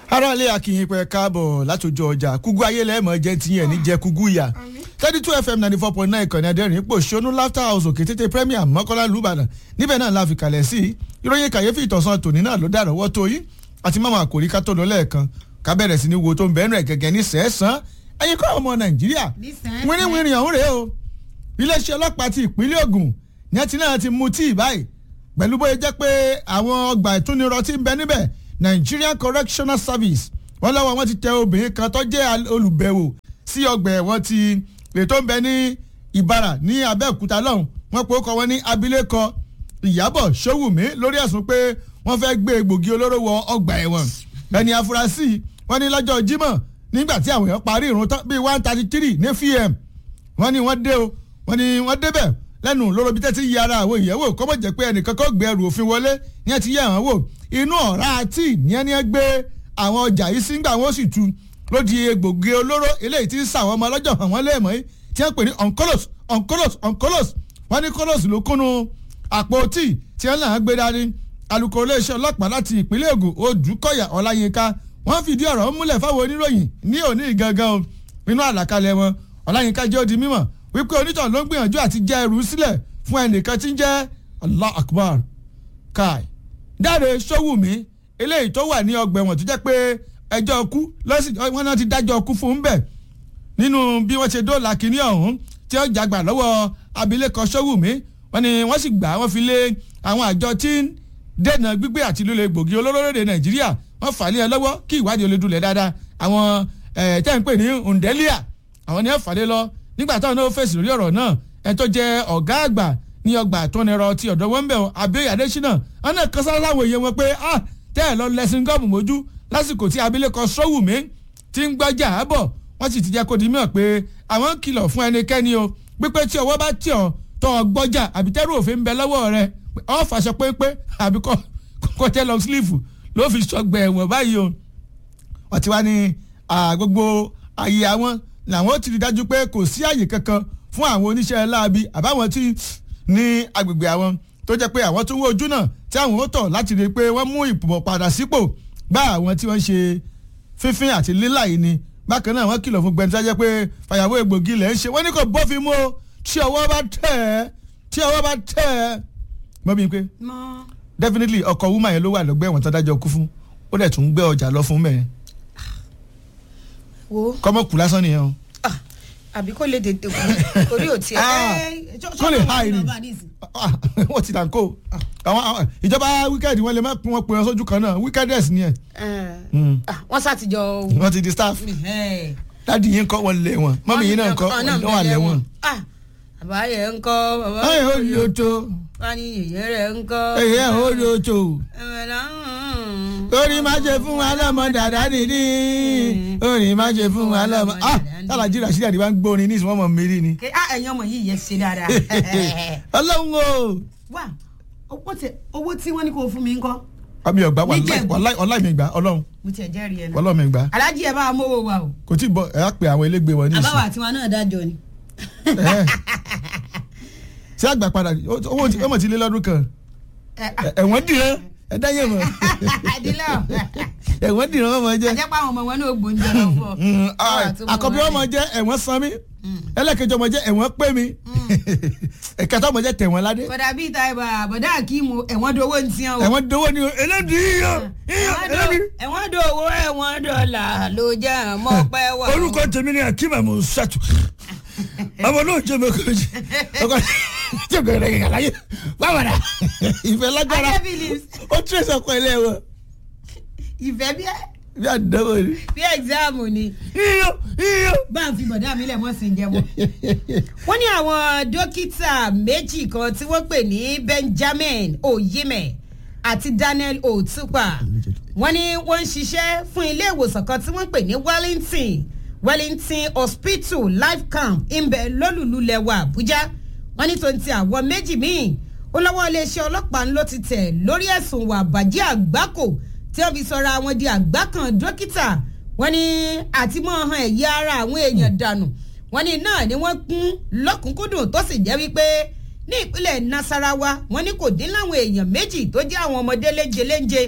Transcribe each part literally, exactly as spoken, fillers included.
aráàlú akínyìn pẹ káàbọ̀ látòjọ ọjà kúgú ayé lẹ́ẹ̀mọ́ jẹ́ tiyẹn ní jẹ́ kúgú ìyá thirty two fm ninety four point nine ìkànnì adẹ́rìn ipò ṣonú laughter house òkè tètè premier mọ́kànlá lùbàdàn níbẹ̀ náà la fi kalẹ̀ sí ìròyìn kàyéfì ìtọ̀sán tòní náà ló dára wọ́ tó yín àti máma àkòrí ká tó lọ lẹ́ẹ̀kan ká bẹ̀rẹ̀ sí ní wo tó ń bẹ̀rù ẹ̀ gẹ́gẹ́ ní sẹ́ẹ̀sán ẹ̀yin kọ́ ọmọ nàìjíríà wíníwíní ọ̀hún rèé o iléeṣẹ́ ọlọ́pàá ti ìpínlẹ̀ Ògùn ní ẹtì náà ti mu tíì báyìí pẹ̀lú bóyá jẹ́ pé àwọn ọgbà ìtúnirọ̀ ti ń bẹ níbẹ̀ Nigerian Correctional Service wọ́n lọ́wọ́ wọn ti tẹ obìnrin kan tó jẹ́ olùbẹ̀wò sí ọgbà ẹ̀wọ̀n ti ètò ń bẹ ní Ìbàrà ní Abẹ́òkúta lọ́hùn wọ́n pe ó kọ wọn ní abilékọ Ìyábọ̀ Ṣówùmí lórí ẹ̀sùn pé wọ́n fẹ́ gbé egbògi olóró wọ ọgbà ẹ̀wọ̀n ẹni afurasí wọ́n ní lọ́jọ́ Jímọ̀ nígbà tí àwọn èèyàn parí ìrun tán bíi one thirty three ní f m wọ́n ní wọ́n dé o wọ́n ní wọ́n débẹ̀ lẹ́nu lóró bí tẹ́tí yí ara àwọn ìyẹ̀wò kọ́mọ̀ jẹ́ pé ẹnìkan kọ́ gbé ẹrù òfin wọlé ní ẹ ti yẹ àwọn wò inú ọ̀rá àti ní ẹni ẹ gbé àwọn ọjà yìí sí gbà wọ́n sì tu ló di egbògi olóró eléyìí tí ń sàwọn ọmọ ọlọ́jọ́ hàn wọ́n léèmọ́ yìí tí wọ́n pè ní oncolos oncolos oncolos wọ́n ní colos ló kúnnú àpò tíì tí wọ́n náà gbé dání alukoro iléeṣẹ́ ọlọ́pàá láti ìpínlẹ̀ Ògùn Odùkọ̀yà Ọláyínká wọ́n fìdí ọ̀rọ̀ múlẹ̀ fáwọn oníròyìn ní òní gangan nínú àlàkalẹ̀ wọn Ọláyínká jẹ́ ó di mímọ̀ wípé onítàn ló ń gbìyànjú àti jẹ́ ẹrù sílẹ̀ fún ẹnìkan tí ń jẹ́ Allah Akbar kai Dáre Ṣówùmí eléyìí tó wà ní ọgbà ẹ̀wọ̀n tó jẹ́ pé ẹjọ́ ọkú lọ́sìn wọn náà ti dájọ́ ọkú fún un bẹ̀ nínú bí wọ́n ṣe dóòlà kínní ọ̀hún tí ó jàgbà lọ́wọ́ abilékọ Ṣówùmí wọ́n ní wọ́n sì gbà wọ́n fi lé àwọn àjọ tí ń dènà gbígbé àti lílo egbògi olóró lóde Nàìjíríà wọ́n fà á lé ẹ lọ́wọ́ kí ìwádìí olè dulẹ̀ dáadáa àwọn tẹ́ ń pè ní Undelia àwọn ni wọ́n fà á lé lọ nígbà táwọn náà fèsì lórí ọ̀rọ̀ náà ẹ tó jẹ́ ọ̀gá àgbà ní ọgbà àtúnirọ ti ọ̀dọ̀ wọn bẹ̀ Abíóyè Adésínà wọn náà kan sára láwọn èèyàn wọn pé ah tẹ́ ẹ̀ lọ lẹ́sìn gọ́ọ̀mù mójú lásìkò tí abilékọ Ṣówùmí ti ń gbọ́jà àbọ̀ wọ́n sì ti jẹ́ kó di mọ̀ pé àwọn ń kìlọ̀ fún ẹnikẹ́ni o pípẹ́ tí ọwọ́ bá tì ọ́ tọ́ ọ gbọ́jà àbí tẹ́rù òfin ń bẹ lọ́wọ́ rẹ ọ́ fàṣọ pépé àbí kọ́ tẹ́ lọ sílífù ló fi sọgbẹ̀ ẹ̀wọ̀n báyìí o wọ́n ti wá ní gbogbo àyè àwọn làwọn ti rí dájú pé kò sí àyè kankan fún àwọn oníṣẹ́ láabi àbáwọn tí ní agbègbè àwọn tó jẹ́ pé àwọn tó ń wo ojú náà tí àwọn ó tọ̀ láti rí i pé wọ́n mú ìpò padà sípò bá àwọn tí wọ́n ṣe fífín àti lílà yìí ni bákan náà wọ́n kìlọ̀ fún gbẹ̀ntì tó jẹ́ pé fàyàwó egbògi lẹ̀ ń ṣe wọ́n ní kò bófin mú o tí ọwọ́ bá tẹ̀ ẹ́ tí ọwọ́ bá tẹ̀ ẹ́ mọ́ bí n pé definitely ọkọ̀ woman yẹn ló wà lọ́gbẹ́ ẹ̀wọ̀n tó dájọ́ kú fún ó dẹ̀ tún gbé ọjà lọ fún mẹ́rin kọ́mọ kù lásán nìyẹn o. àbí kò lè tètè kú orí ò tiẹ̀. kó lè ha ìrìn wọ́n ti dànkó àwọn ìjọba wíkẹ́ẹ̀dì wọn lè má pín wọn pè wọn sójú kan náà wíkẹ́ẹ̀dẹ̀s ni ẹ̀. wọ́n ṣàtijọ́. wọ́n ti di staff dáàdi yín kọ́ wọn lé wọn mọ́mí yín náà kọ́ wọn wà lé wọn. àbáyé ń kọ́ bàbá ayé ó rí o tó. wọ́n ní ìyẹ́ rẹ̀ ń kọ́. ìyẹ́ ó rí o tó orí má ṣe fún wa lọ́mọ dàda nìní orí má ṣe fún wa lọ́mọ ah tàlàjì Rashidi àdìbá ń gbórin ní ìsúnmọ́ mọ̀ mìírí ni. ẹ̀yin ọmọ yìí yẹ ṣe dáadáa. ọlọ́run o. wá owó tí wọ́n ní kó fún mi ń kọ́. àmì ọgbà ọláì mi gbà ọlọ́run. mo tiẹ̀ jẹ́rìí ẹ̀ náà. ọlọ́run mi gbà. alájí ẹ bá a mówó wa o. kò tí ì bọ ẹ á pe àwọn elégbé wọn ní ìsìn. àbáwá tiwọn náà dájọ́ ni. ṣé àgbà padà owó ọmọ ti lé lọ́dún kan ẹ̀wọ̀n dìran ẹ dáyé mọ. ẹ̀wọ̀n dìran ọmọ jẹ. àjẹpọ̀ àwọn ọmọ wọn náà gbòǹjẹ lọ fọ. àkọ́bí ọmọ jẹ ẹ̀wọ̀n san mi ẹlẹ́kẹjọ ọmọ jẹ ẹ̀wọ̀n pé mi ẹ̀kẹta ọmọ jẹ tẹ̀wọ̀n ládé. bọ̀dà bíi ta ibà bọ̀dà Akíìmù ẹ̀wọ̀n dowó ń tiẹ̀ o. ẹ̀wọ̀n dowó ni elédìí yíyan yíyan ẹ̀wọ̀n dowó ẹ̀wọ̀n dọ́là ló jẹ́ mọ́ pẹ́ wà. orúkọ tèmi ni Akíìmù Àmọ̀ṣàtù ọmọ náà jẹ́ mẹ́kọ̀ọ́jì ọkọ jẹ́ gbẹ̀rẹ̀ yàrá yẹ wàwàrà ìfẹ́ lágbára ó tẹ̀sán ọkọ ilé wọn. ìfẹ́ bí ẹ. bí àdánwò ni. bí ẹ̀gzáàmù ni. iyọ iyọ. bá a fi bọ̀dá mi lẹ̀ wọ́n sì ń jẹ́ mọ́. wọ́n ní àwọn dókítà méjì kan tí wọ́n pè ní Benjamin Oyime àti Daniel Otupa wọ́n ní wọ́n ń ṣiṣẹ́ fún ilé ìwòsàn kan tí wọ́n pè ní Wellington Wellington Hospital Life Camp ìbẹ̀ lólùlulẹ̀ wa Àbújá wọ́n ní tó ń ti àwọn méjì míì ó lọ́wọ́ iléeṣẹ́ ọlọ́pàá ńlọ ti tẹ̀ lórí ẹ̀sùn wà bàjẹ́ àgbákò tí wọ́n fi sọra àwọn di àgbákan dókítà wọ́n ní àtìmọ́ hàn ẹ̀yà ara àwọn èèyàn dànù wọ́n ní náà ni wọ́n kún lọ́kùnkúndùn tó sì jẹ́ wípé ní ìpínlẹ̀ Nasarawa wọ́n ní kò dín láwọn èèyàn méjì tó jẹ́ àwọn ọmọdé léjeléje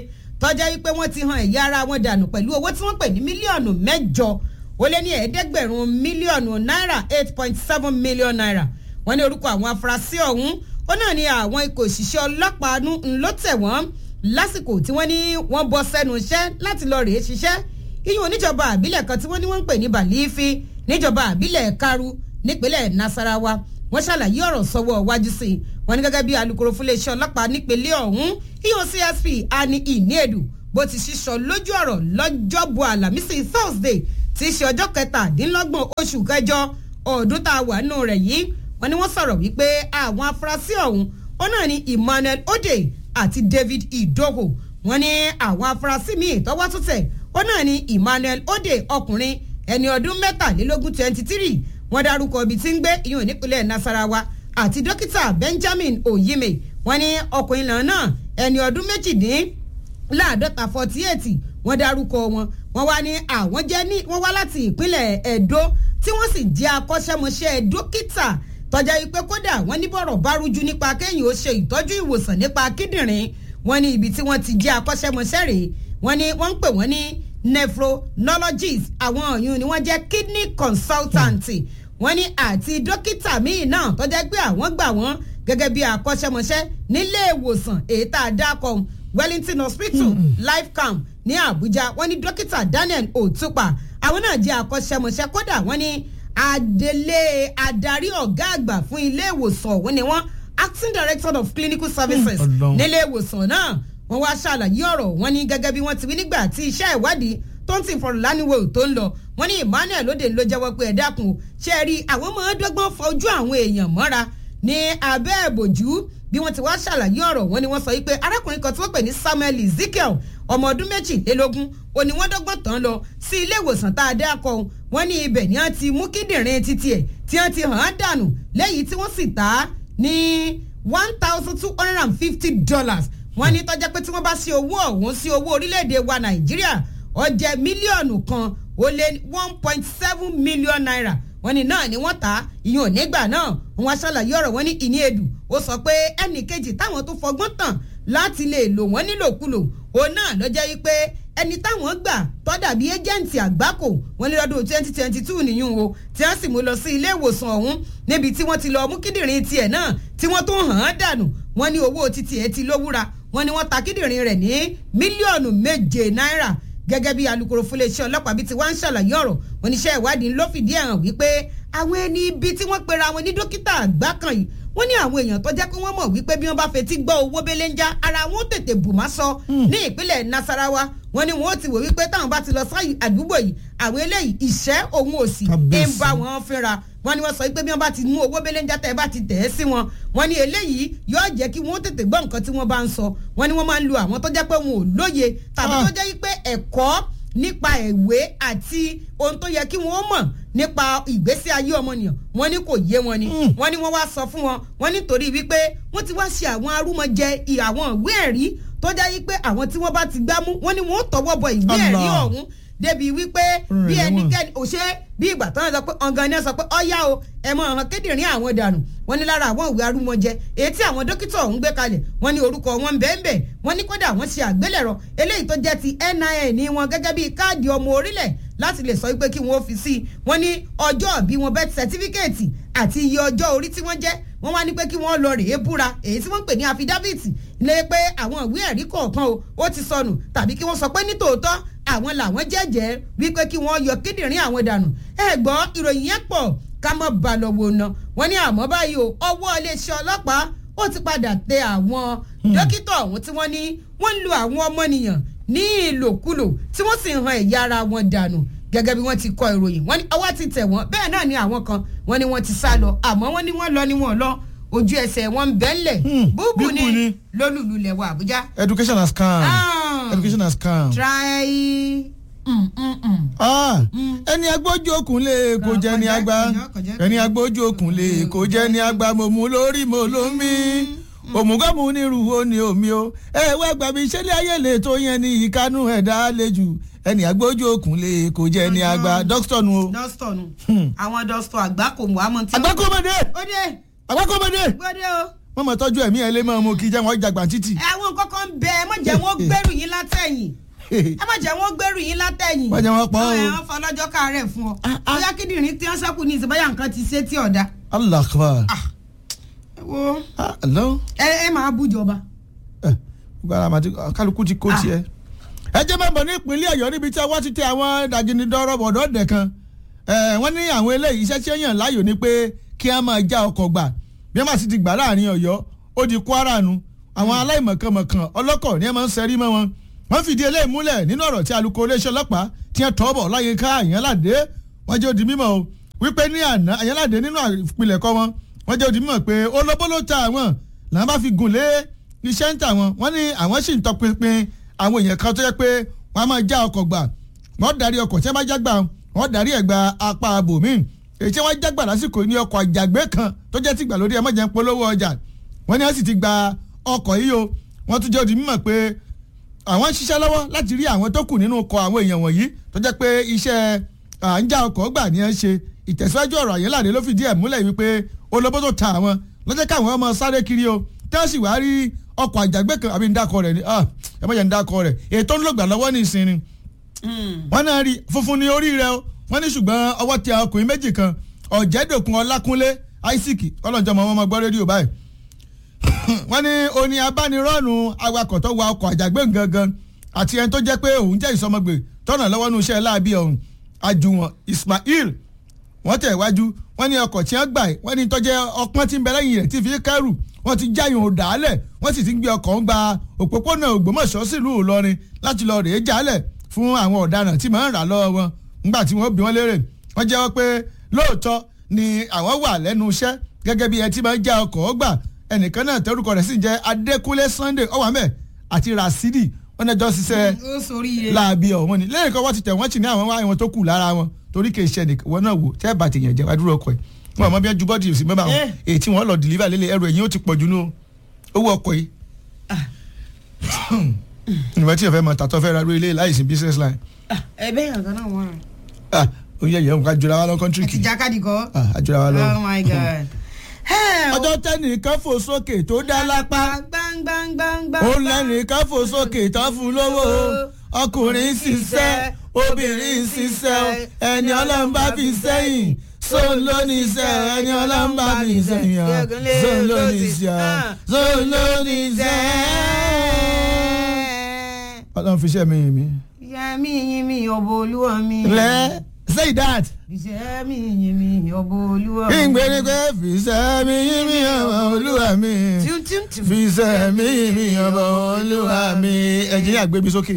tọ́jà wípé wọ́n ti han ẹ̀yà ara wọn dànù pẹ̀lú owó tí wọ́n pè ní mílíọ̀nù mẹ́jọ ó lé ní ẹ̀ẹ́dẹ́gbẹ̀rún mílíọ̀nù náírà eight point seven million naira wọ́n ní orúkọ àwọn afurasí ọ̀hún ó náà ní àwọn ikọ̀ òṣìṣẹ́ ọlọ́pàá ló tẹ̀ wọ́n lásìkò tí wọ́n ní wọ́n bọ́ sẹ́nu iṣẹ́ láti lọ rèé ṣiṣẹ́ iyùn níjọba àbílẹ̀ kan tí wọ́n ní wọ́n ń pè ní Bàlífì níjọba àbílẹ̀ Karu nípínlẹ̀ Nasarawa wọ́n ṣàlàyé ọ̀rọ̀ sọ́wọ́ wájú sí i wọ́n ní gẹ́gẹ́ bí alukoro fúnléeṣẹ́ ọlọ́pàá nípínlẹ̀ ọ̀hún iyùn C S P Ani Iniedu bó ti ṣíṣọ lójú ọ̀rọ̀ lọ́jọ́bọ̀ Àlàmísì Thursday tí í ṣe ọjọ́ kẹtàdínlọ́gbọ̀n oṣù kẹjọ ọdún tá a wà nù rẹ̀ yìí wọ́n ní wọ́n sọ̀rọ̀ wípé àwọn afurasí ọ̀hún ó náà ní Emmanuel Ode àti David Idoho wọ́n ní àwọn afurasí míì tọ́wọ́ tún tẹ̀ ó náà ní Emmanuel Ode ọkùnrin ẹni ọdún mẹ́tàlélógún twenty three wọ́n dárúkọ ibi tí ń gbé ìyún nípínlẹ̀ Nasarawa àti dókítà Benjamin Oyime wọ́n ní ọkùnrin náà náà ẹni ọdún méjìdínláàdọ́ta forty eight wọ́n dárúkọ wọn wọ́n wá ní àwọn jẹ́ ní wọ́n wá láti ìpínlẹ̀ Edo tí wọ́n sì jẹ́ akọ́ṣẹ́mọṣẹ́ dókítà tọ́jà yìí pé kódà wọ́n ní bọ̀rọ̀ bá rújú nípa kéèyàn ó ṣe ìtọ́jú ìwòsàn nípa kíndìnrín wọ́n ní ibi tí wọ́n ti jẹ́ akọ́ṣẹ́mọṣẹ́ rèé wọ́n ní wọ́n ń pè wọ́n ní nephronologist àwọn ọ̀yun ni wọ́n jẹ́ kidney consultant wọ́n ní àti dókítà míì náà tọ́jà pé àwọn gbà wọ́n gẹ́gẹ́ bí akọ́ṣẹ́mọṣẹ́ nílé ìwòsàn èyí tá a dákọ̀ Wellington Hospital life camp ní Àbújá wọ́n ní dókítà Daniel Otupa àwọn náà jẹ́ akọ́ṣẹ́mọṣẹ́ kódà wọ́n ní adelé adarí ọ̀gá àgbà fún ilé ìwòsàn òun ni wọ́n acting director of clinical services nílé ìwòsàn náà wọ́n wá ṣàlàyé ọ̀rọ̀ wọ́n ní gẹ́gẹ́ bí wọ́n ti wí nígbà tí iṣẹ́ ìwádìí tó ń tì fọ̀rọ̀ láníwò tó ń lọ wọ́n ní Emmanuel Ode ló jẹ́wọ́ pé ẹ dákun ṣe rí àwọn ọmọ ọdọ́gbọ́n fojú àwọn èèyàn mọ́ra ní abẹ́ ìbòjú bí wọ́n ti wá ṣàlàyé ọ̀rọ̀ wọ́n ní wọ́n sọ wípé arákùnrin kan tí wọ́n pè ní Samuel Ezekiel ọmọ ọdún méjìlélógún ó ní wọ́n dọ́gbọ́n tán lọ sí ilé ìwòsàn tá a dá kọ wọ́n ní ibẹ̀ ni wọ́n ti mú kíndìnrín títí ẹ̀ tí wọ́n ti hàn án dànù lẹ́yìn tí wọ́n sì tà á ní one thousand two hundred and fifty dollars wọ́n ní tọ́jà pé tí wọ́n bá ṣe owó ọ̀hún sí owó orílẹ̀-èdè wa Nàìjíríà ó jẹ́ mílíọ̀nù kan ó lé one point seven million naira wọ́n ní náà ni wọ́n tà á ìyẹn ò nígbà náà wọ́n aṣàlàyé ọ̀rọ̀ wọ́n ní Iniedu ó sọ pé ẹnì kejì táwọn tó fọgbọ́n tàn láti lè lò wọ́n nílòkulò òun náà ló jẹ́ wípé ẹni táwọn gbà tó dàbí ẹ́jẹ̀ǹtì àgbákò wọ́n ní lọ́dún twenty twenty two nìyún o tí wọ́n sì mú lọ sí ilé ìwòsàn ọ̀hún níbi tí wọ́n ti lọ mú kíndìnrín tiẹ̀ náà tí wọ́n tó hàn án dànù wọ́n ní owó títí ẹ̀ ti lówúra wọ́n ní wọ́n ta kíndìnrín rẹ̀ ní mílíọ̀nù méje náírà gẹ́gẹ́ bí alukoro fúnléeṣẹ́ ọlọ́pàá bíi ti wá ń ṣàlàyé ọ̀rọ̀ wọn níṣẹ́ ìwádìí ló fìdí ẹ̀ hàn wípé àwọn ẹni ibi tí wọ́n pera wọn ní dókítà àgbà kan yìí wọ́n ní àwọn èèyàn tó jẹ́ pé wọ́n mọ̀ wípé bí wọ́n bá fetí gbọ́ owó belenja ara wọn ó tètè bù má sọ ní ìpínlẹ̀ Nasarawa wọ́n ní wọ́n ó ti wò wípé táwọn bá ti lọ sí àdúgbò yìí àwọn eléyìí ìṣẹ́ òun òsì ń bá wọn fínra wọ́n ní wọ́n sọ pé bí wọ́n bá ti mú owó belenja tẹ́ bá ti tẹ̀ ẹ́ sí wọn wọ́n ní eléyìí yóò jẹ́ kí wọ́n tètè gbọ́ nǹkan tí wọ́n bá ń sọ wọ́n ní wọ́n máa ń lu àwọn tó jẹ́ pé wọn ò lóye tàbí tó jẹ́ wípé ẹ̀kọ́ nípa ìwé àti ohun tó yẹ kí wọ́n mọ̀ nípa ìgbésí ayé ọmọnìyàn wọ́n ní kò yé wọn ni wọ́n ní wọ́n wá sọ fún wọn wọ́n nítorí wípé wọ́n ti wá ṣe àwọn arúmọjẹ àwọn ìwé ẹ̀rí tó jẹ́ wípé àwọn tí wọ́n bá ti gbámú wọ́n ní wọ́n tọwọ́ bọ ìwé ẹ̀rí ọ̀hún débi wípé bí ẹnikẹ́ni ò ṣe bí ìgbà tó ń sọ pé ọ̀gá ni ẹ sọ pé ọ̀yá o ẹ mọ ọ̀hún kíndìnrín àwọn dànù wọ́n ní lára àwọn ìwé arúmọjẹ èyí tí àwọn dókítà ọ̀hún gbé kalẹ̀ wọ́n ní orúkọ wọn bẹ́ẹ̀nbẹ́ẹ̀ wọ́n ní kódà wọ́n ṣe àgbélẹ̀rọ eléyìí tó jẹ́ ti N I N wọn gẹ́gẹ́ bí káàdì ọmọ orílẹ̀ láti lè sọ wípé kí wọ́n fi sí i wọ́n ní ọjọ́ bí wọn birth certificate àti iye ọjọ́ orí tí wọ́n jẹ́ wọ́n wá ní pé kí wọ́n lọ rèé búra èyí tí wọ́n pè ní affidavit lé pé àwọn ìwé ẹ̀rí kọ̀ọ̀kan o ó ti sọnù tàbí kí wọ́n sọ pé nítòótọ́ àwọn làwọn jẹ́jẹ́ wípé kí wọ́n yọ kíndìnrín àwọn dànù ẹ gbọ́ ìròyìn yẹn pọ̀ ká mọ́ balọ̀wọ̀ ná wọ́n ní àmọ́ báyìí o ọwọ́ iléeṣẹ́ ọlọ́pàá ó ti padà tẹ àwọn dókítà ọ̀hún tí wọ́n ní wọ́n ń lu àwọn ọmọnìyàn ní ìlòkulò tí wọ́n sì ń han ẹ̀yà ara wọn dànù gẹ́gẹ́ bí wọ́n ti kọ ìròyìn wọ́n ní ọwọ́ ti tẹ̀ wọ́n bẹ́ẹ̀ náà ni àwọn kan wọ́n ní wọ́n ti sá lọ àmọ́ wọ́n ní wọ́n lọ ní wọ́n lọ ojú ẹsẹ̀ wọn bẹ́ẹ̀lẹ̀ búbù ni lólùlù lẹ̀wọ̀ Àbújá. education has come Ah. education has come. try. Mm, mm, mm. Ah, ẹni agbójú òkun lè kó jẹ́ ní àgbà ẹni agbójú òkun lè kó jẹ́ ní àgbà mo mú lórí mo lómi òmùgọ́mù nírú ó ní omi o ẹ wá gbà mí ṣẹlẹ̀ ayé lè tó yẹn ní ìkánú ẹ̀dá lẹ́jù ẹni agbójú òkun lè kó jẹ́ ní àgbà dókítà nu o. dókítà nu àwọn dókítà àgbákò muhammed. àgbákòmọdé ó dé. àgbákòmọdé. gbọ́dé o. wọ́n mọ̀ tọ́jú ẹ̀mí ẹ̀ lé mọ́ ọmọ kí jẹ́ wọ́n jàgbá títì. àwọn kankan bẹ ẹ má jẹ́ wọ́n gbẹ́rù yín látẹ̀yìn ẹ má jẹ́ wọ́n gbẹ́rù yín látẹ̀yìn. wọ́n jẹ́ wọ́n pọ̀ o. ẹ wọ́n fọ lọ́jọ́ káàárẹ̀ fún ọ. bóyá kíndìnrín tí wọ́n sẹ́kù ní ìsìnbáyà nǹkan ti ṣe tí ọ̀dà. Allah akbar. wo hello. ẹ ẹ máa bújọba. ẹ gbára màtí kálukú ti kó tiẹ̀. ẹ jẹ́ máa bọ̀ ní ìpínlẹ̀ Ọ̀yọ́ níbi tí wọ́n ti tẹ àwọn dàgìnìdọ́rọ̀ bọ̀dọ̀ dẹ̀ kan. wọ́n ní àwọn eléyìí iṣẹ́ tí ó yàn láàyò ni pé kí wọ́n máa já ọkọ̀ gbà bí wọ́n bá sì ti gbà láàrin Ọ̀yọ́ ó di Kwara nu àwọn aláìmọ̀kànmọ̀kàn ọlọ́kọ̀ ni ẹ máa ń sẹ́rí mọ́ wọn. wọ́n fìdí eléyìí múlẹ̀ nínú ọ̀rọ̀ tí alukoro iléeṣẹ́ ọlọ́pàá ti ń tọ́bọ̀ Láyínká Àyànládé wọ́n jẹ́ odi mímọ́ o wípé ní àná Àyànládé nínú ìpìlẹ̀kọ́ wọn wọ́n jẹ́ odi mímọ́ pé olóbó ló ta àwọn làwọn bá fi gùn lé iṣẹ́ ń tà wọn wọ́n ní àwọn sì ń tọpinpin àwọn èèyàn kan tó yẹ pé wọ́n á máa já ọkọ̀ gbà wọ́n darí ọkọ̀ tí wọ́n bá já gbà wọ́n darí ẹ̀ gba apá abòmíì èyí tí wọ́n já gbà lásìkò ní ọkọ̀ àjàgbé kan tó jẹ́ tìgbà lórí ẹ̀ mọ̀jẹ̀ ń polówó ọjà wọ́n ní wọ́n sì ti gba ọkọ̀ yìí o wọ́n tún jẹ́ odi mímọ̀ pé àwọn ń ṣiṣẹ́ lọ́wọ́ láti rí àwọn tó kù nínú ọkọ̀ àwọn èèyàn wọ̀nyí tó jẹ́ pé iṣẹ́ à ń já ọkọ̀ gbà ní ẹ̀ ń ṣe ìtẹ̀síwájú ọ̀rọ̀ Àyànládé ló fìdí ẹ̀ múlẹ̀ wípé olóbó tó ta àwọn lọ́jọ́ káwọn ọmọ sáré kiri o tí wọ́n sì wá rí ọkọ̀ àjàgbé kan àbí ńdàkọ rẹ̀ ni ẹ mọ̀ jẹ́ ńdàkọ rẹ̀ ètò ńlọgbà lọ́wọ́ ní ìsinmi wọ́n náà rí funfun ní orí rẹ̀ o wọ́n ní ṣùgbọ́n ọwọ́ tẹ ọkùnrin méjì kan Ọ̀jẹ̀dòkun Ọlákúnlé Isaac ọlọ́njọ́ mọ́ wọn máa gbọ́ rédíò báyìí wọ́n ní oní abánirọ́ọ̀nù awakọ̀ tó wa ọkọ̀ àjàgbé gangan àti ẹni tó jẹ́ pé òun jẹ́ ìsọmọgbè tọ́nà lọ́wọ́ ní iṣẹ́ láàbí ọ̀hún Àjùwọ̀n Ismail wọ́n tẹ̀ wájú wọ́n ní ọkọ̀ tí wọ́n gbà wọ́n ní tọ́jẹ́ ọpọ́n tí ń bẹ lẹ́yìn rẹ̀ tí fi kẹ́rù wọ́n ti jáyùn òdàálẹ̀ wọ́n sì ti ń gbé ọkọ̀ ń gba òpópónà Ògbómọ̀ṣọ́ sílùú Ìlọrin láti lọ rèé jálẹ̀ fún àwọn ọ̀daràn tí máa ń rà lọ́wọ́ wọn nígbà tí wọ́n bí wọ́n léèrè wọ́n jẹ́wọ́ pé lóòótọ́ ni àwọn wà lẹ́nu iṣẹ́ gẹ́gẹ́ bí ẹ ti máa ń já ọkọ̀ gbà ẹnìkan náà tẹ́rùkọ rẹ̀ sì jẹ́ Adékúnlé Sunday ọ̀wámẹ́ àti Rasidi wọ́n náà jọ ṣiṣẹ́ láabi ọ̀hún ni lẹ́yìn kan wọ́n ti tẹ̀ wọ́n sì ní àwọn wáyé wọn tó kù lára wọn torí kì í ṣe ẹnìkan wọn náà wò tẹ́ bá tèèyàn jẹ́ wádúró ọkọ̀ yìí wọn àmọ́ bí wọ́n ju bọ́ọ̀dì sí mẹ́bàá wọn èyí tí wọ́n lọ dìlíbà lélẹ̀ ẹrù ẹ̀yìn ó ti pọ̀ jù nù owó ọkọ̀ yìí. ìgbà tí ìfẹ́ máa tàtọ́ fẹ́ ra ru ilé láìsí business line. ẹ bẹ́ẹ̀ yàn kan náà wọ́n rẹ̀. oye yẹn nǹkan jura wa lọ kọ́ńtírì kì í. àti jákàdì kọ́. àjura wa lọ. oh my god. ọjọ́ tẹ́nìkan fò sókè tó dá lápá ó lẹ́nìkan fò sókè tó fún lówó ọkùnrin ṣiṣẹ́ obìnrin ṣiṣẹ́ ẹni Ọlọ́run bá fi sẹ́yìn sóun ló ní iṣẹ́ ẹni Ọlọ́run bá fi sẹ́yìn sóun ló ní iṣẹ́ sóun ló ní iṣẹ́. Ọlọ́run fi iṣẹ́ mi yìn mí. iṣẹ́ mi yìn mí ọ̀bọ olúwa mi. lẹ́ say that. iṣẹ́ mi yìn mí ọ̀bọ olúwa mi. kí n gbé ní pé fi iṣẹ́ mi yìn mí ọ̀bọ olúwa mi. fi iṣẹ́ mi yìn mí ọ̀bọ olúwa mi. ẹ̀jẹ̀ yà gbé mi sókè.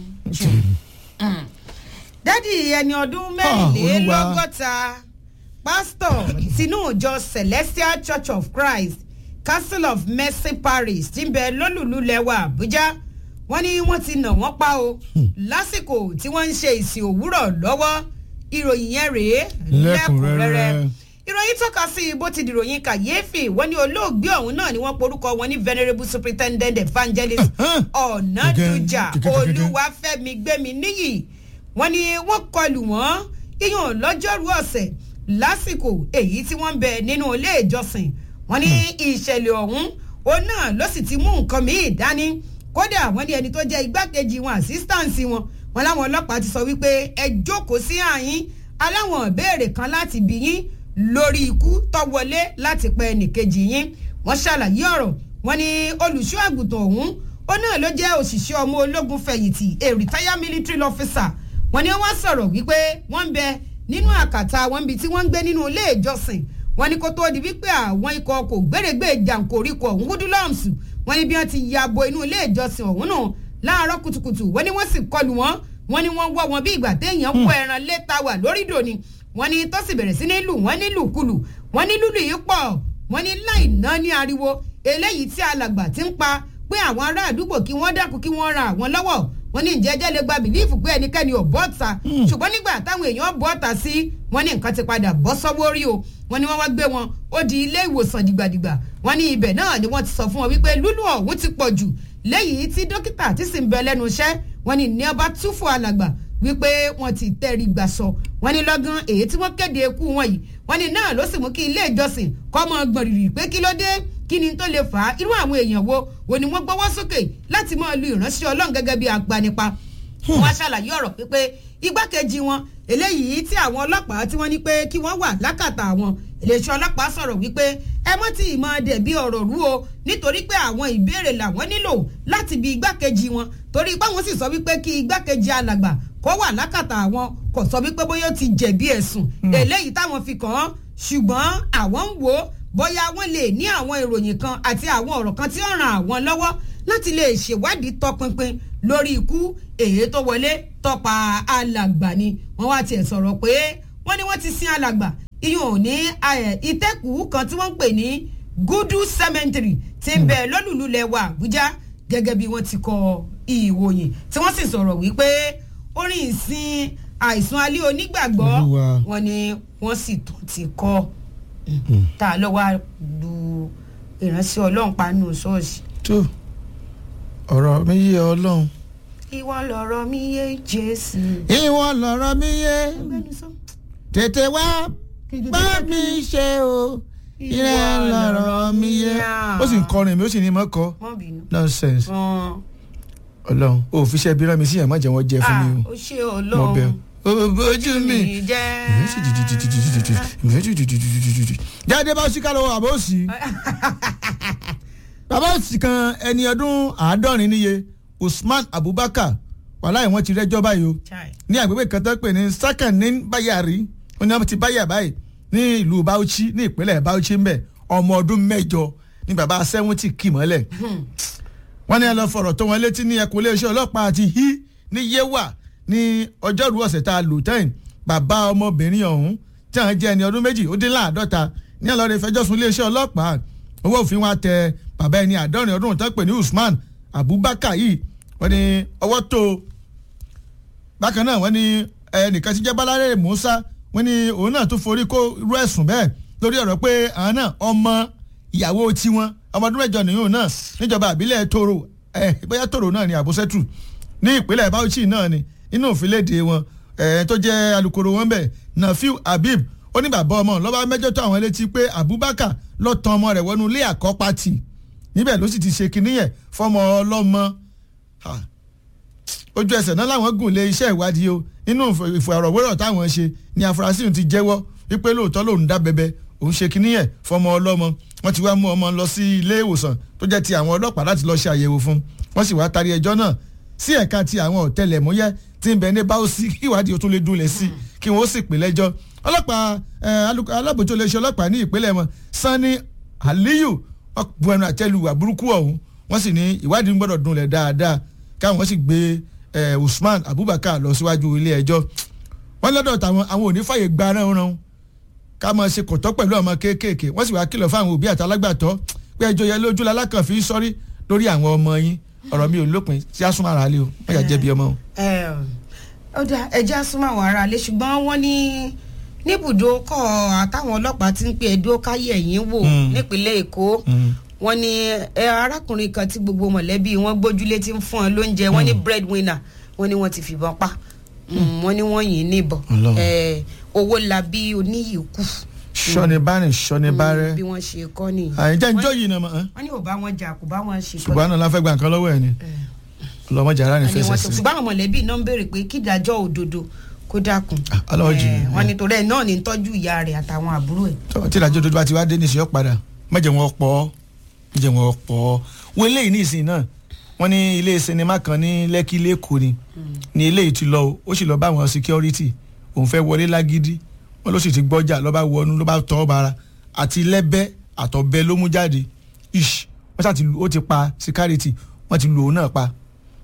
dádì ẹni ọdún mẹ́rìnlélọ́gọ́ta pásítọ̀ tinú ìjọ Celestial Church of Christ Castle of Mercy Parish tí ń bẹ lólùlú lẹ́wà Àbújá wọ́n ní wọ́n ti nà wọ́n pa o lásìkò tí wọ́n ń ṣe ìsìn òwúrọ̀ lọ́wọ́ ìròyìn yẹn rèé lẹ́kùnrẹ́rẹ́ ìròyìn tọ́ka sí bó ti dìròyìn kàyéfì wọ́n ní olóògbé ọ̀hún náà ni wọ́n porúkọ wọn ní Venerable Superintendent Evangelist Ọ̀nàdújà Olúwafẹ́mi Gbémi níyì wọ́n ní wọ́n kọlù wọ́n yíyan lọ́jọ́rú ọ̀sẹ̀ lásìkò èyí tí wọ́n ń bẹ nínú ilé ìjọsìn wọ́n ní ìṣẹ̀lẹ̀ ọ̀hún òun náà ló sì ti mú nǹkan míì dání kódà wọ́n ní ẹni tó jẹ́ igbákejì wọn àsístáǹsì wọn wọn láwọn ọlọ́pàá ti sọ wípé ẹ jókòó sí àyín aláwọn ìbéèrè kan láti bí yín lórí ikú tó wọlé láti pẹ́ ẹnìkejì yín wọ́n ṣàlàyé ọ̀rọ̀ wọ́n ní olùṣọ́ àgùntàn ọ̀hún ó náà ló jẹ́ òṣìṣẹ́ ọmọ ológun fẹ̀yìntì a retired military officer wọ́n ní wọ́n sọ̀rọ̀ wípé wọ́n ń bẹ nínú àkàtà wọn bí tí wọ́n ń gbé nínú ilé ìjọsìn wọ́n ní kó tó di wípé àwọn ikọ̀ kò gbèrègbè jàǹkóríkọ ọ̀hún hoodlums wọ́n ní bí wọ́n ti ya bo inú ilé ìjọsìn ọ̀hún náà láàárọ̀ kùtùkùtù wọ́n ní wọ́n sì kọlù wọ́n wọ́n ní wọ́n wọ́ wọn bí ìgbà téèyàn wọ ẹran létà wà lórí dòní wọ́n ní tó sì bẹ̀rẹ̀ sí ní lù wọ́n ní lùkulù wọ́n ní lùlù yìí pọ̀ wọ́n ní láì ná ní ariwo eléyìí tí alàgbà ti ń pa pé àwọn ará àdúgbò kí wọ́n dákun kí wọ́n ran àwọn lọ́wọ́ wọ́n ní ìjẹ́jẹ́ lè gba bìlífù pé ẹnikẹ́ni ò bọ́ ta ṣùgbọ́n nígbà táwọn èèyàn bọ́ ta sí wọ́n ní nǹkan ti padà bọ́ sọ́wọ́ rí o wọ́n ní wọ́n wá gbé wọn ó di ilé ìwòsàn dìgbàdìgbà wọ́n ní ibẹ̀ náà ni wọ́n ti sọ fún wọn wípé lúlù ọ̀hún ti pọ̀ jù lẹ́yìn tí dókítà ti sì ń bẹ lẹ́nu iṣẹ́ wọ́n ní ní ọba túfò alàgbà wípé wọ́n ti tẹ́rí gbà sọ wọ́n ní lọ́gán èyí tí wọ́n kéde ikú wọn yìí wọ́n ní náà ló sì mú kí ilé ìjọsìn kọ́ mọ́ gbọ̀nrìrì pé kí ló dé kí ni tó lè fà á irú àwọn èèyàn wo wo ni wọ́n gbọ́wọ́ sókè láti máa lu ìránṣẹ́ ọlọ́run gẹ́gẹ́ bí agbanipa wọ́n á ṣàlàyé ọ̀rọ̀ pípé igbákejì wọn eléyìí tí àwọn ọlọ́pàá tí wọ́n ní pé kí wọ́n wà lákàtà àwọn iléeṣẹ́ ọlọ́pàá sọ̀rọ̀ wípé ẹ mọ́ tí ìmọ̀ dẹ̀bi ọ̀rọ̀ rú o nítorí pé àwọn ìbéèrè làwọn nílò láti bi igbákejì wọn torí pé àwọn sì sọ wípé kí igbákejì alàgbà kó wà lákàtà àwọn kò sọ wípé bóyá ó ti jẹ̀bi ẹ̀sùn eléyìí táwọn fi kàn án ṣùgbọ́n àwọn ń wò ó bóyá wọ́n lè ní àwọn ìròyìn kan àti àwọn ọ̀rọ̀ kan tí ó ràn àwọn lọ́wọ́ láti lè ṣèwádìí tọpinpin lórí ikú èyí tó wọlé tọpa alàgbà ni wọ́n wá tiẹ̀ sọ̀rọ̀ pé wọ́n ní wọ́n ti sin alàgbà iyùn ò ní ìtẹ́kùú kan tí wọ́n ń pè ní Gudu Cemetery tí ń bẹ lọ́lùlulẹ̀ wa Àbújá gẹ́gẹ́ bí wọ́n ti kọ ìròyìn tí wọ́n sì sọ̀rọ̀ wípé orin ìsìn àìsàn alẹ́ onígbàgbọ́ wọn ni wọ́n sì tún ti kọ́ tá a lọ wá lu ìránṣẹ́ ọlọ́run panu ṣọ́ọ̀ṣì. tó ọ̀rọ̀ mi yé ọlọ́run. ìwọ lọ̀rọ̀ mi yé Jésù. ìwọ lọ̀rọ̀ mi yé tètè wá bá mi ṣe o ìrẹ lọ̀rọ̀ mi yé. ó sì ń kọrin mi ó sì ní mọ́ kọ́ nonsense. ọlọ́run ò fi ṣe bí rán mi sí yẹn má jẹ́ wọ́n jẹ́ fún mi o. ó ṣe ọlọ́run ojú mi jáde bá sí kálọ̀ àbọ̀ òsì bàbá òsì kan ẹni ọdún àádọ́rin níye Usman Abubakar wàláì wọ́n ti rẹ́jọ́ báyìí o ní àgbègbè kan tó pè ní Sakanin Bayari ó ní wọ́n ti báyà báyìí ní ìlú Bauchi ní ìpínlẹ̀ Bauchi ń bẹ̀ ọmọ ọdún mẹ́jọ ní bàbá sẹ́wọ́ntì kì mọ́lẹ̀ wọ́n ní ẹ lọ fọ̀rọ̀ tó wọn létí ní ẹkùn iléeṣẹ́ ọlọ́pàá àti hí ní Yewa ní ọjọ́rú ọ̀sẹ̀ tá a lò tẹ́yìn bàbá ọmọbìnrin ọ̀hún tí àwọn jẹ́ ẹni ọdún méjì ó dín láàdọ́ta ní ọlọ́rin fẹjọ́ sùn iléeṣẹ́ ọlọ́pàá owó òfin wa tẹ bàbá ẹni àádọ́rin ọdún tó pè ní Usman Abubakar yìí wọ́n ní ọwọ́ tó bákan náà wọ́n ní ẹnìkan tí jẹ́ Bálárẹ̀ Musa wọ́n ní òun náà tún forí kó irú ẹ̀sùn bẹ́ẹ̀ lórí ọ̀rọ̀ pé àwọn náà ọmọ ìyàwó tiwọn ọmọ ọdún mẹ́jọ nìyóò náà níjọba àbílẹ̀ Toro ẹ̀ bóyá Toro náà ní Àbúsẹ́tù ní ìpínlẹ̀ Bauchi náà ni inú òfin léde wọn ẹ̀ tó jẹ́ alukoro wọn bẹ̀ Nafiu Habib ó ní bàbá ọmọ lọ́ba mẹ́jọ tó àwọn létí pé Abubakar ló tan ọmọ rẹ̀ wọnú ilé àkọ́pàtì níbẹ̀ ló sì ti ṣe kinní yẹn fọmọ ọlọ́mọ ojú ẹsẹ̀ náà làwọn gùn lé iṣẹ́ ìwádìí o nínú ìfọ̀rọ̀wérọ̀ táwọn ṣe ni afurasí ti jẹ́wọ́ wípé lóòótọ́ lòun dá bẹbẹ òun ṣe kinní yẹn fọmọ ọlọ́mọ wọ́n ti wá mú ọmọ lọ sí ilé ìwòsàn tó jẹ́ ti àwọn ọlọ́pàá láti lọ ṣe àyẹ̀wò fún wọ́n sì wá tarí ẹjọ́ náà sí ẹ̀ka ti àwọn ọ̀tẹlẹ̀múyẹ́ tí ń bẹ ní Bauchi kí ìwádìí ó tún lè dúnlẹ̀ sí kí wọ́n sì pè lẹ́jọ́ ọlọ́pàá alábòjútó iléeṣẹ́ ọlọ́pàá ní ìpínlẹ̀ wọn Sani Aliyu bu ẹnu àtẹ́lu àbúrúkú ọ̀hún wọ́n sì ní ìwádìí gbọ́dọ̀ dúnlẹ̀ dáadáa káwọn sì gbé Usman Abubakar lọ síwájú ilé ẹjọ́ wọ́n lọ́dọ̀ táwọn àwọn ò ní fàyè gba ránran ká máa ṣe kòtọ́ pẹ̀lú ọmọ kéékèèké wọ́n sì wá kìlọ̀ fáwọn òbí àtàlágbàtọ́ pé ẹjọ́ yẹn lójú lalákàn fi sọ́rí lórí àwọn ọmọ yín ọ̀rọ̀ mi ò lópin tí a súnmọ́ ara lé o wọ́n yà jẹ̀bi ọmọ o. ó dá ẹjẹ́ á súnmọ́ àwọn ará lé ṣùgbọ́n wọ́n ní níbùdó kọ́ àtàwọn ọlọ́pàá ti ń pe ẹ̀dó káyé ẹ̀yìn wò nípínlẹ̀ Èkó wọ́n ní arákùnrin kan tí gbogbo mọ̀lẹ́bí wọn gbójúlé ti ń fún ọ lóúnjẹ wọ́n ní breadwinner wọ́n ní wọ́n ti fìbọn pa wọ́n ní wọ́n yìn níbọn owó labí oníyì kù. sọ́ni bá ní sọ́ni bá rẹ̀. bí wọ́n ṣe kọ́ nìyí. àyíjẹ́ njọ́ yìí náà mọ̀. wọ́n ní ò bá wọn jà kò bá wọn ṣe. ṣùgbọ́n àná la fẹ́ gba nǹkan lọ́wọ́ ẹ̀ ni ọlọ́mọjà ara ní fẹsẹ̀ sí. ṣùgbọ́n àwọn mọ̀lẹ́bí náà ń béèrè pé kí ìdájọ́ òdodo kó dákun. ọlọ́wọ́jì wọ́n ní torí ẹ̀ náà ní tọ́jú ìyá rẹ̀ àtàwọn àbúrò ẹ̀. tí ìdájọ́ òdodo bá ti wá dé níṣẹ́ padà mẹ́jẹ̀ wọn pọ̀ mẹ́jẹ̀ wọn pọ̀ wọ́n eléyìí ní ìsìn náà wọ́n ní ilé sinimá kan ní Lẹ́kì lẹ́kọ̀ọ́ ni ní eléyìí ti lọ ó sì lọ bá àwọn security òun fẹ́ wọlé lágídí wọ́n ló sì ti gbọ́jà ló bá wọnú ló bá tọ́ bara àti lẹ́bẹ́ àtọ̀bẹ ló mú jáde ish wọ́n ṣáà ti lu ó ti pa security wọ́n ti lu òun náà pa.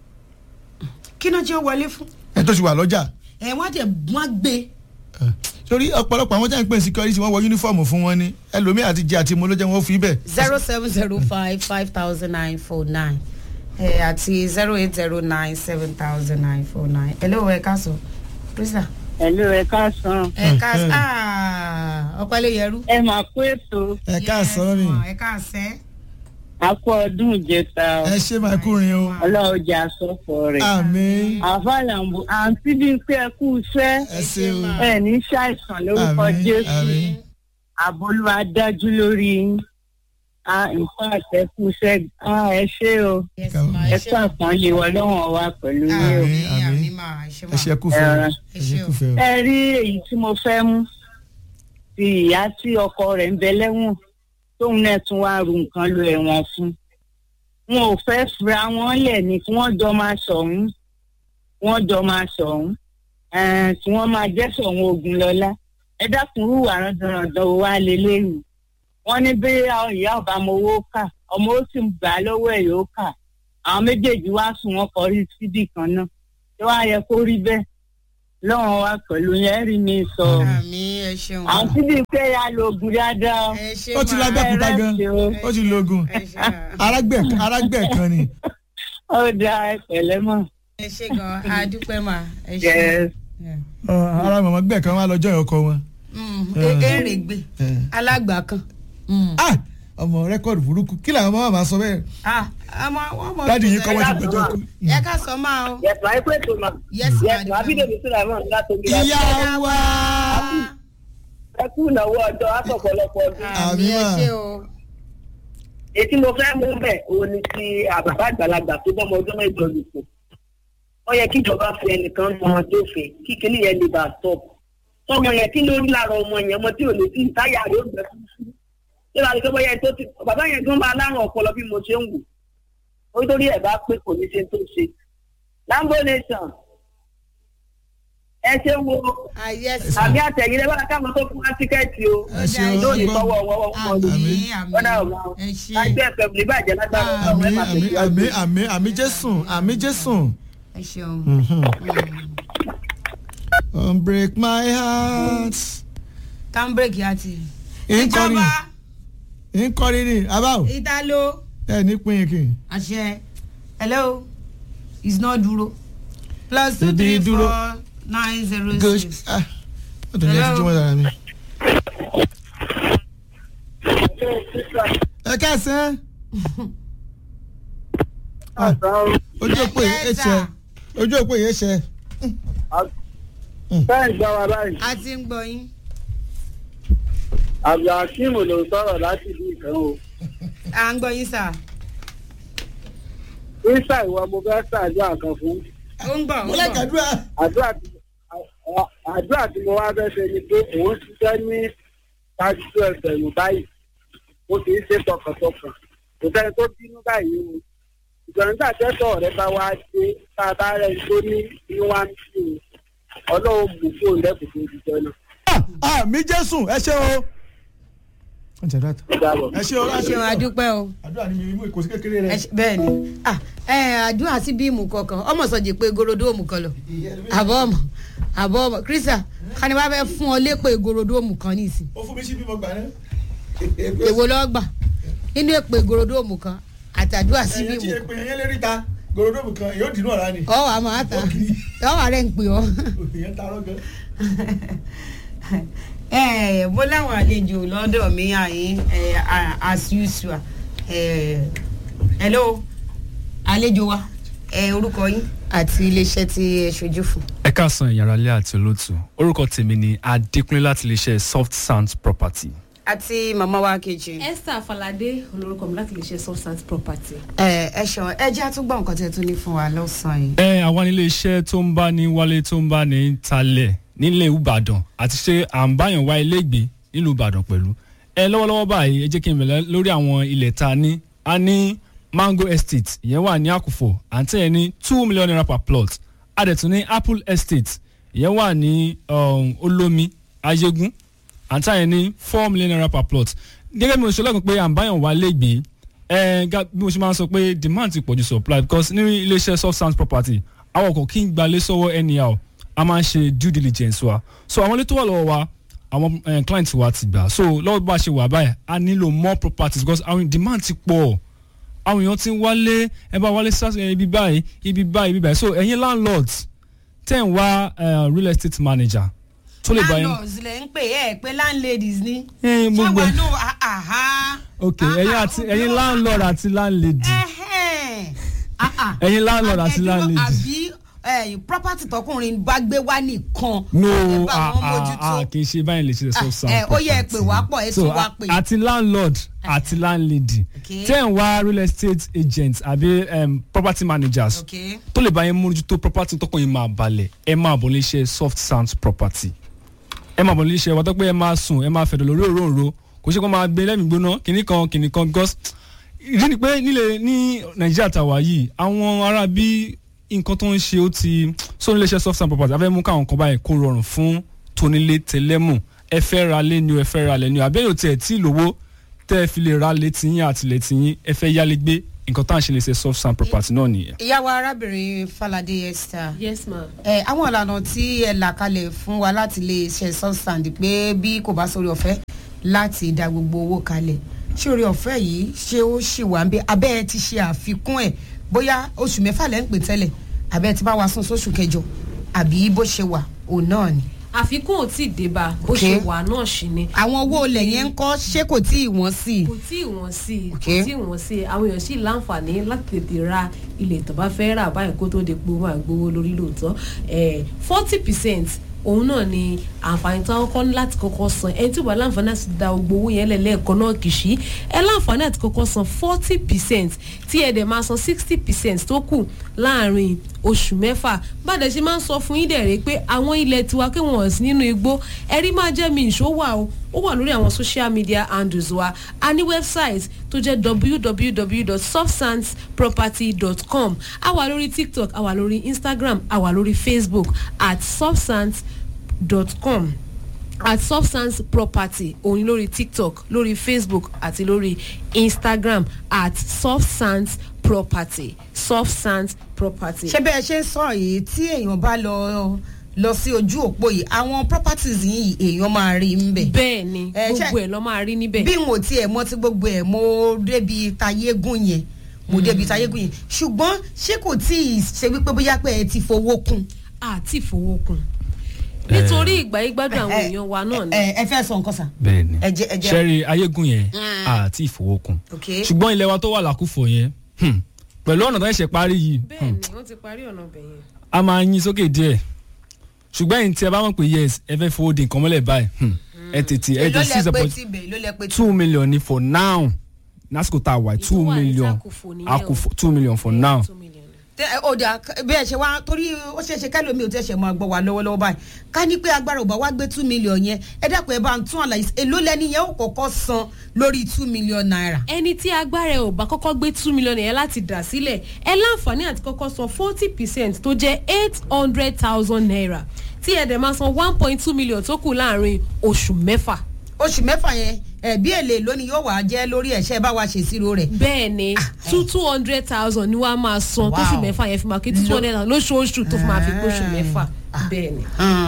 kí náà jẹ́ wọlé fún. ẹ tó ti wà lọ́jà. ẹ wọ́n á tẹ̀ wọ́n gbé. sórí ọ̀pọ̀lọpọ̀ àwọn tí wọ́n ń pè security wọ́n wọ yúnífọ̀mù fún wọn ni ẹlòmíì àti jẹ àti mo ló jẹ́ wọ́n fi bẹ́ẹ̀. zero seven zero five five thousand nine four nine àti zero eight zero nine seven thousand nine four nine. hello ẹ káàsán Priscilla. hello ẹ káàsán. ẹ káàsán ọpẹlẹ yẹrú. ẹ máa kó ètò. ẹ káàsán mi. ẹ káàsán. akọ ọdún ìjẹta ẹ ṣe máa kúrin o. ọlọ́run jẹ́ àsọ̀fọ̀ rẹ̀. àmín. àfàlàǹbù àǹtí bí n pé ẹ kú iṣẹ́ ẹ ṣeun. ẹ ní ṣàìsàn lórúkọ àmín jésù àmín. àbólúwa dájú lórí yín nǹkan àtẹkù iṣẹ́ ẹ ṣe o Yes, ma. ẹ kú àpọ́nlé wọn lọ́wọ́ wa pẹ̀lú yín o. Àmín, àmín. àmín, ma. Ẹ ṣé, ma. ẹ ṣe kú fẹ́ o. Ẹ ẹ ṣe kú fẹ́ o. ẹ rí èyí tí mo fẹ́ mú ti ìyá tí ọkọ rẹ̀ ń bẹ lẹ́wọ̀n tóun náà tún wá ru nǹkan lo ẹ̀wọ̀n fún wọn ò fẹ́ fura wọn lẹ̀ ní kí wọ́n jọ máa ṣọ̀hún wọ́n jọ máa ṣọ̀hún kí wọ́n máa jẹ́ ṣọ̀hún ogun lọ́lá ẹ dákun rúwà rándanrandan wa lélẹ́yìn wọ́n ní bí ìyá ọba mo owó kà ọmọ ó sì gbà á lọ́wọ́ ẹ̀ yóò kà àwọn méjèèjì wá sùn wọn kọrí síbì kan náà tí wọ́n á yẹ kó rí bẹ́ẹ̀ lọ́wọ́n wa pẹ̀lú yẹn rí mi sọ. Àmín, ẹ ṣeun. àwọn síbi pé ya lo oògùn dáadáa. Ẹ ṣé, ó ti ma. lágbàkúta gan ó ti lo oògùn Ẹ ṣé, ma. arágbẹ̀ arágbẹ̀ kan ni. ó dáa ẹ pẹ̀lẹ́ mọ́. Ẹ ṣé gan, a dúpẹ́, ma. Ẹ ṣé. Yes. Yeah. Ọ, ara màmá gbẹ̀ kan wá lọ́jọ́ ọkọ wọn. Mm, e- èrè gbé Eh. alágbà kan. Mm. Ah! ọmọ rẹ́kọ̀dù burúkú kí làwọn máa máa sọ bẹ́ẹ̀. Ah, ọmọ wọn mọ. dáàdi yìí kọ́ wọ́n ti gbẹjọ́ kú. Ẹ ká sọ máa o. yẹ̀sùn àìpé tó ma. Yes, ma. yẹ̀sùn abídèmí sùlámù látòmí. ìyá wa. ẹ kú ìnáwó ọjọ́ àpọ̀pọ̀lọpọ̀ ọdún. Àmín, ẹ Àmín, ṣé o. ètí mo fẹ́ mú bẹ̀ òun ni ti àbàbà àgbàlagbà tó bọ́mọ ọdún mẹ́jọ lùkù. wọ́n yẹ kí ìjọba fi ẹnìkan mọ ọmọ tó fẹ́ kí kíní yẹn lè bá a tọ̀. ọmọ yẹn kí ló rí lára ọmọ yẹn ọmọ tí ò lè sí ìtáyà rẹ̀ ó gbẹ fúnfún. ṣé wàá rí pé bóyá tó ti bàbá yẹn tó máa lárùn ọpọlọ bí mo ṣe ń wò. ó torí ẹ̀ bá pé kò ní ṣe tó ṣe. Lambo Nation ẹ ṣe wo Ah, yes. àbí àtẹ̀yìn lẹ́wọ́n káwọn tó fún wa tíkẹ́ẹ̀tì o. ẹ ṣe o lónìí gbọ́. tọwọ́ ọwọ́ wọn lò ní Àmín, àmín. ọ̀nà ọ̀gbọ́n Ẹ ṣé. láìpẹ́ ẹ̀fẹ̀ ní bàjẹ́ lágbára ọ̀gbọ́n àmì ẹ̀ máa àmì tẹ̀síwájú. àmì àmì àmì jésù àmì jésù. Ẹ ṣeun. Mhm. Mm. Don't break my heart. Can break yá ti. nkọrin Ìjọba nkọrin ni abáwò Italo ẹ ní pín kì. àṣẹ. Hello, is not dúró. Plus two Ibi three dúró. four nine zero gosh six. ah ó tẹ̀lé ẹ ti jọmọ dára mi. ẹ káàsán. Ah, ojú òpó yìí ẹ ṣe ojú òpó yìí ẹ ṣe. bẹ́ẹ̀ gbọ́ wa báyìí A ti ń gbọ́ yín. Abdulhakeem ló ń sọ̀rọ̀ láti ìlú ìkan o. À ń gbọ́ yín sà. Ísà ìwọ mo fẹ́ ṣàdúrà kan fún. Ó ń gbọ́, ó mo ń lè gbọ́. kàdúrà. àdúrà tí àdúrà tí mo wá fẹ́ ṣe ni pé òun ṣiṣẹ́ ní tájú ẹsẹ̀ ìlú báyìí mo sì ń ṣe tọkàntọkàn kò sẹ́ni tó bínú báyìí o ìgbọ̀n nígbà tẹ́tọ̀ rẹ bá wá dé tá a bá rẹ̀ tó ní ní wá ń tì o ọlọ́run mú fóònù lẹ́kùn tó ti jẹ náà. ah mi jésù ẹ ṣe o. ẹ ṣe dáàtọ̀. ẹ ṣe o Ẹ ṣeun, a dúpẹ́ o. àdúrà ni mi mú ìkòsí kékeré Ẹ rẹ. ṣe- bẹ́ẹ̀ ni ah ẹ àdúrà sí bíìmù kankan ọmọ sọjì pé gorodomu kan lọ àbọ̀ ọmọ àbọ̀ ọmọ Krista kani wàá fẹ́ fún ọ lépè gorodomu kan nísìn ó fún mi sí bímọ gbà náà. èwo lọ gbà nínú èpè gorodomu kan àtàdúrà sí ẹ̀yẹ́ tí bíìmù èpè yẹn lérí ta gorodomu kan yóò dínú ọ̀rá ni. ọ wà máa ta ọ wà rẹ ń pè ọ. ìyẹn ta lọ́gán. ẹ mo láwọn àlejò lọ́dọ̀ mi àyín ẹ, a- as usual ẹ, hello àlejò wa ẹ, orúkọ yín àti iléeṣẹ́ tí ẹ ṣojú fún. ẹ káàsán ìyàrá-ilé àti olóòtú orúkọ tèmi ni adékúnlé láti iléeṣẹ́ soft sound property. àti màmá wa kejì. Esther Falade olórúkọ mi láti lè ṣe substance property. ẹ ẹ ṣọ ẹ jẹ́ àtúgbọ̀ nǹkan tí ẹ tún ní fún wa lọ́sàn-án yìí. ẹ àwa nílé iṣẹ́ tó ń bá ní wálé tó ń bá ní talẹ̀ nílẹ̀ ìbàdàn àti ṣé à ń báyàn wá ilé ìgbé nílùú ìbàdàn pẹ̀lú. ẹ lọ́wọ́lọ́wọ́ báyìí ẹ jẹ́ kí n bẹ̀rẹ̀ lórí àwọn ilẹ̀ ta ní a ní mango estate ìyẹn wà ní àkùfọ̀ àǹtí yẹn ní two million naira per plot a dẹ̀ tún ní apple estate ìyẹn wà ní um, olómi ayégún àǹtí yẹn ní four million naira per plot gẹ́gẹ́ bí mo ṣe lọ́kàn pé à ń báyàn wá ilé ìgbé ẹ ga bí mo ṣe máa ń sọ pé demand ti pọ̀jù supply because ní iléeṣẹ́ soft sound property àwọn ọkọ̀ kí n gbalé sọ́wọ́ anyhow a máa ń ṣe due diligence wa so àwọn ilé tó wà lọ́wọ́ wa àwọn eh, client wa ti gbà so lọ́wọ́ bá a ṣe wà báyìí a nílò more properties because àwọn demand ti pọ̀ àwọn èèyàn ti ń wálé ẹ bá wálé sá ibi báyìí ibi báyìí ibi báyìí so ẹ̀yin landlords tẹ̀ ń wá uh, real estate manager tó lè bá yín. landlords lẹ ń pè ẹ pé landladies ni. ẹ gbogbo ẹ ṣáwa náà àhá. ok ẹ̀yin àti ẹ̀yin landlord àti landlady ẹ̀yin landlord àti landlady. àbí property tọkùnrin bá gbé wá nìkan. no a a kì í ṣe báyìí lè ṣe soft sound property. ó yẹ pé wá pọ̀ ẹ tún wá pè. àti landlord àti landlady tẹ́ ń wá real estate agents àbí um, property managers Okay. tó lè bá yín mójútó property tọkàn yín máa balẹ̀ ẹ máa bọ̀ lè ṣe soft sound property ẹ máa bọ̀ lè ṣe wọ́n tó pé ẹ máa sùn ẹ máa fẹ̀dọ̀ lórí òróǹro kò ṣe kó máa gbé lẹ́mìí gbóná kìnnì kan kìnnì kan gọ́s ìdí ni pé nílẹ̀ ní nàìjíríà tàwa yìí àwọn ará bí nǹkan tó ń ṣe ó ti sóní lè ṣe soft sound property afẹ́ mú káwọn kan báyìí kó rọrùn fún tónílé tẹlẹ́mù ẹ fẹ́ ra lé ni o ẹ fẹ́ ra lẹ̀ ni o àbẹ́yò tiẹ̀ tí lówó tẹ́ ẹ fi lè ra létí yín àti létí yín ẹ fẹ́ yálé gbé nǹkan tá à ń ṣe lè ṣe soft sound property náà nìyẹn. ìyàwó arábìnrin Falade Esther. yes ma. ẹ àwọn ìlànà tí ẹ là kalẹ̀ fún wa láti lè ṣe soft sound pé bí kò bá sórí ọ̀fẹ́ láti dá gbogbo owó kalẹ̀ ṣé orí ọ̀fẹ́ yìí ṣé ó ṣì wà ń bẹ abẹ́ ẹ ti ṣe àfikún ẹ̀ bóyá oṣù mẹ́fà lẹ́ ń pè tẹ́lẹ̀ abẹ́ ẹ ti bá wa sún sóṣù kẹjọ àbí bó ṣe wà òun náà ni. àfikún ò tí ì dé bá bó ṣe wà náà ṣì ni. àwọn owó olè yẹn ń kọ́ ṣé kò tí ì wọ́n sí i. kò tí ì wọ́n sí i kò tí ì wọ́n sí i àwọn èèyàn sì láǹfààní láti tètè ra ilé tó bá fẹ́ rà báyìí kó tó di pé ó máa gbowó lórí lóòótọ́ forty percent òun náà ni àǹfààní tí wọ́n kọ́ ní láti kọ́kọ́ san ẹni tí ó bá láǹfààní láti da gbogbo owó yẹn lẹ́lẹ́ẹ̀kan náà kì í ṣí ẹ láǹfààní láti kọ́kọ́ san forty percent tí ẹ dẹ̀ máa san sixty percent tó kù láàrin oṣù mẹ́fà bàdẹ̀ ṣe máa ń sọ fún yín dẹ̀rẹ́ pé àwọn ilẹ̀ tiwa kí wọ́n sí nínú igbó ẹ̀rí máa jẹ́ mi ìṣó wà o ó wà lórí àwọn social media handles wa a ní website tó jẹ́ w w w dot softsands property dot com a wà lórí tiktok a wà lórí instagram a wà lórí facebook at softsands dot com at substance property òun lórí tiktok lórí facebook àti lórí instagram at substance property substance property. ṣé bẹ́ẹ̀ ṣe ń sọ yìí tí èèyàn bá lọ lọ sí ojú òpó yìí àwọn properties yìí èèyàn máa rí níbẹ̀. bẹ́ẹ̀ ni gbogbo ẹ̀ ló máa rí níbẹ̀. bí n ò tiẹ̀ mọ̀ tí gbogbo ẹ̀ mo débi tayégún yẹn mo débi tayégún yẹn ṣùgbọ́n ṣé kò tí ì ṣe wípé bóyá pé ẹ ti fowó kún. àti fowó kún nítorí ìgbà yìí gbádùn àwọn èèyàn wa náà ni. ẹ fẹ́ sọ nǹkan sà. bẹ́ẹ̀ni sẹ́rí ayégún yẹn àti ìfowókun ṣùgbọ́n ilẹ̀ wa tó wà lákùfọ̀ yẹn pẹ̀lú ọ̀nà tó ń ṣe parí yìí. bẹ́ẹ̀ni wọ́n ti parí ọ̀nà bẹ̀ yẹn. a máa yín sókè díẹ̀ ṣùgbọ́n ẹ̀yin tí ẹ bá mọ̀ pé yes ẹ fẹ́ fowó di nǹkan mọ́lẹ̀ báyìí ẹ tètè ẹ tètè sí support two million ni for now lásìkò tá a wà two million àkùfọ̀ two million for now. ọ̀dà bí ẹ ṣe wá torí ó ṣe ṣe kẹ́lómi ò tẹ́ ṣe máa gbọ́ wá lọ́wọ́lọ́wọ́ báyìí ká ní pé agbára ò bá wá gbé two million yẹn ẹ dákun ẹ bá ń tún àlàyé èló lẹ́ni yẹn ó kọ́kọ́ san lórí two million naira. ẹni tí agbára ẹ ò bá kọ́kọ́ gbé two million yẹn láti dà sílẹ̀ ẹ láǹfààní àti kọ́kọ́ san forty percent tó jẹ́ eight hundred thousand naira tí ẹ dẹ̀ máa san one point two million tó kù láàrin oṣù mẹ́fà. oṣù mẹ́fà yẹn ẹbí èlé lónìí yóò wá jẹ́ lórí ẹ̀ṣẹ́ bá wa ṣèṣirò rẹ̀. bẹ́ẹ̀ni two two hundred thousand ni wàá máa san tóṣù mẹ́fà yẹn fi máa kí two hundred thousand lóṣooṣù tó fi máa fi kóṣù mẹ́fà bẹ́ẹ̀ni.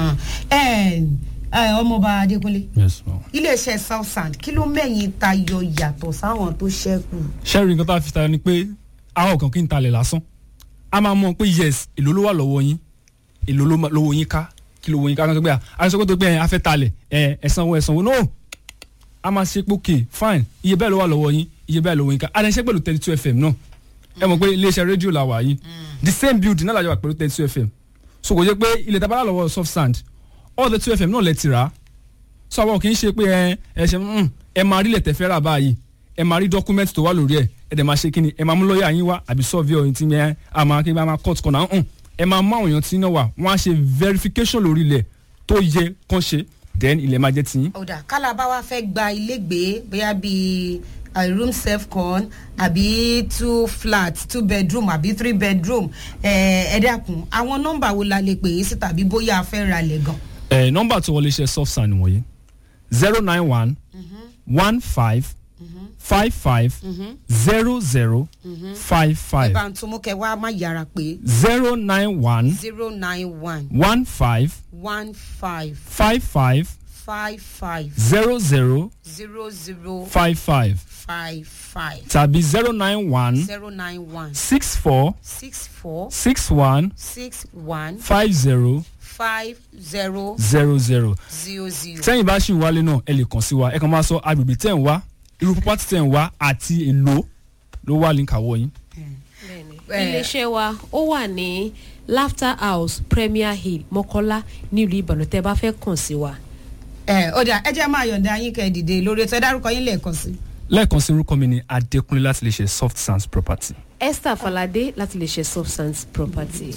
ọmọọba Adékúnlé yes ma'am. iléeṣẹ́ South Sand kí ló mẹ́yìn tayọ yàtọ̀ sáwọn tó ṣẹ́kù. sẹ́rí nǹkan tá a fi tayọ ni pé àwọn kan kì í talẹ̀ lásán a máa mọ̀ pé yes èló ló wà lọ́wọ́ yín èló lówó yín ká kí lówó yín ká kan tó gbé à a sọ pé tó gbé ẹ afẹ́ talẹ̀ ẹ ẹ̀sánwó ẹ̀sánwó no a máa ṣe pé okay fine iye bẹ́ẹ̀ ló wà lọ́wọ́ yín iye bẹ́ẹ̀ lówó yín ká a lè ṣe pẹ̀lú thirty two f m náà ẹ mọ̀ pé iléeṣẹ́ rédíò la wà yìí the same building náà la jọ wà pẹ̀lú thirty two f m so kò jẹ́ pé ilẹ̀ tábàlà lọ́wọ́ soft sand all the two f m náà lẹ ti rà á so àwọn kì í ṣe pé ẹ ẹ ṣe ẹ máa rí lẹ̀tẹ̀ fẹ́ rà báyìí ẹ máa rí document tó wà lórí ẹ̀ ẹ dẹ̀ máa ṣe kí ni ẹ máa mú lọ́ọ̀yà yín wá àbí surveyor yín tí ẹ máa kí ẹ máa court corner ẹ máa mú àwọn èèyàn tí náà wà wọ́n á ṣe verification lórí ilẹ̀ tó yẹ kán ṣe then ilẹ̀ máa jẹ́ tiyín. ọ̀dà kálábá wa fẹ́ gba ilé gbé bóyá bíi room self con àbí two flat two bedroom àbí three bedroom ẹ dákun àwọn nọ́mbà wo la lè pè é sí tàbí bóyá a fẹ́ ra lẹ̀ gan. ẹ nọ́mbà tó wọlé iṣẹ́ soft sand wọ̀nyí zero nine one one five five five zero zero five five. ẹ bá ń tún mú kẹ wá má yára pé. zero nine one zero nine one one five one five five five five five zero zero zero zero five five five five tàbí zero nine one zero nine one six four six four six one six one five zero five zero zero zero. zero zero. tẹ́yìn bá ṣì ń wálé náà ẹ lè kàn sí wa ẹ kàn máa sọ agbègbè tẹ́ ń wá irú property tẹ́ ń wá àti èlò ló wà ní kàwọ́ yín. iléeṣẹ́ wa ó wà ní Laughter House Premier Hill Mọ́kọ́lá nílùú Ìbàdàn tẹ́ bá fẹ́ kàn sí wa. ẹ ọ̀dà ẹ jẹ́ máa yọ̀ǹda yín kẹ́ ẹ dìde lórí ètò ẹ dárúkọ yín lẹ́ẹ̀kan sí. lẹ́ẹ̀kan sí orúkọ mi ni Adékúnlé láti lè ṣe Soft Sands Property. Esther Falade láti lè ṣe Soft Sands Property.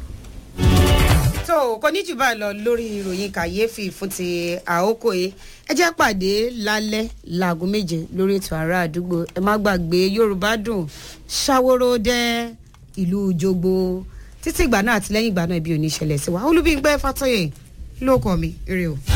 tó kò ní jù báyìí lọ lórí ìròyìn kàyéfì fún ti àókò yìí ẹ jẹ́ pàdé lálẹ́ láago méje lórí ètò ará àdúgbò ẹ má gbàgbé Yorùbá Dùn Ṣàwòrò dé ìlú Jogbo títí ìgbà náà àti lẹ́yìn ìgbà náà ibi ò ní ṣẹlẹ̀ sí wa Olúbímpé Fátóyè ló kọ́ mi ire o.